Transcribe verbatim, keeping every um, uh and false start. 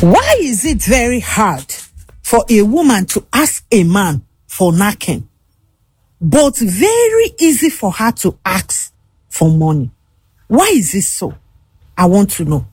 Why is it very hard for a woman to ask a man for knacking, but very easy for her to ask for money? Why is this so? I want to know.